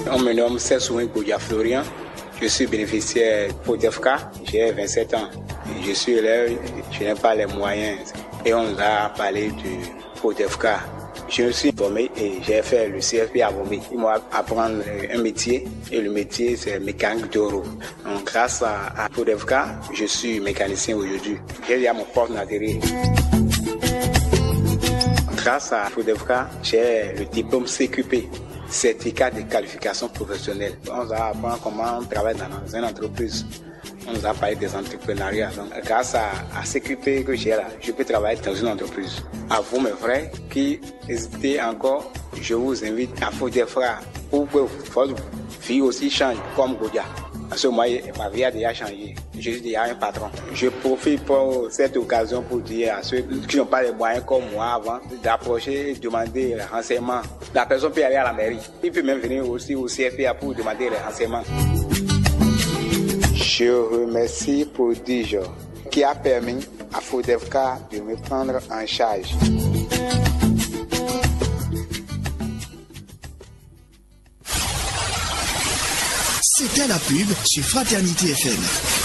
On me nomme Sessouin Koudia Florian. Je suis bénéficiaire pour DEFCA. J'ai 27 ans. Je suis élève, je n'ai pas les moyens. Et on nous a parlé du PODEFCA. Je me suis formé et j'ai fait le CFP à Bomé. Ils m'ont appris un métier et le métier c'est mécanique de roue. Donc grâce à PODEFCA, je suis mécanicien aujourd'hui. J'ai déjà mon poste d'adhérer. Grâce à PODEFCA, j'ai le diplôme CQP, certificat de qualification professionnelle. On nous a appris comment on travaille dans une entreprise. On nous a parlé des entrepreneuriats. Donc, grâce à CQP que j'ai là, je peux travailler dans une entreprise. À vous, mes frères, qui hésitez encore, je vous invite à faire des frères pour que votre vie aussi change comme Goudia. Parce que moi, ma vie a déjà changé. Je suis déjà un patron. Je profite pour cette occasion pour dire à ceux qui n'ont pas les moyens comme moi avant d'approcher et demander les renseignements. La personne peut aller à la mairie. Il peut même venir aussi au CFPA pour demander les renseignements. Je remercie Prodige qui a permis à PODEFCA de me prendre en charge. C'était la pub sur Fraternité FM.